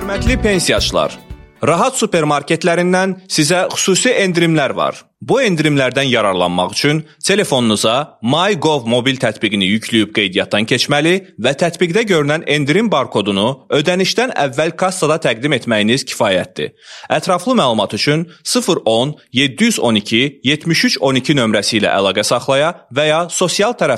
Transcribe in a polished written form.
Hörmətli pensiyaçılar, Rahat supermarketlərindən sizə xüsusi endirimlər var. Bu endirimlərdən yararlanmaq üçün telefonunuza MyGov mobil tətbiqini yükləyib qeydiyyatdan keçməli və tətbiqdə görünən endirim barkodunu ödənişdən əvvəl kassada təqdim etməyiniz kifayətdir. Ətraflı məlumat üçün 010 712 7312 nömrəsi ilə əlaqə saxlaya və ya sosial tərəfdən